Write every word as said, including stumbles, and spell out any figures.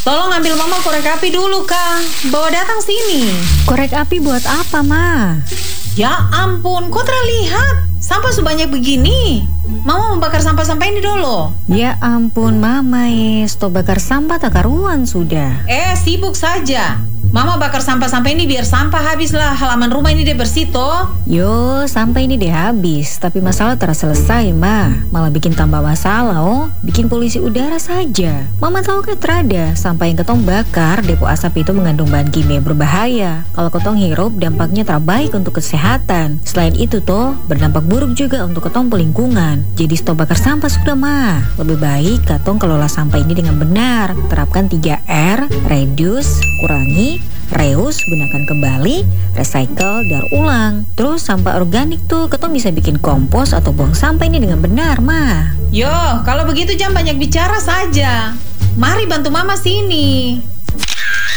Tolong ambil mama korek api dulu, Kak. Bawa datang sini. Korek api buat apa, Ma? Ya ampun, kok terlihat? Sampah sebanyak begini. Mama membakar sampah-sampah ini dulu. Ya ampun, Mama, stop bakar sampah tak karuan sudah. Eh, sibuk saja. Mama bakar sampah-sampah ini biar sampah habislah halaman rumah ini deh bersih toh. Yo, sampah ini deh habis, tapi masalah terasa selesai, Ma. Malah bikin tambah masalah, oh. Bikin polusi udara saja. Mama tahu kan terada, sampah yang ketong bakar, depo asap itu mengandung bahan kimia berbahaya. Kalau ketong hirup, dampaknya terbaik untuk kesehatan. Selain itu toh, berdampak buruk juga untuk ketong lingkungan. Jadi stop bakar sampah sudah, Ma. Lebih baik ketong kelola sampah ini dengan benar. Terapkan tiga R, reduce, kurangi, reuse, gunakan kembali, recycle, daur ulang. Terus sampah organik tuh ketong bisa bikin kompos atau buang sampah ini dengan benar, Ma. Yo, kalau begitu jangan banyak bicara saja. Mari bantu Mama sini.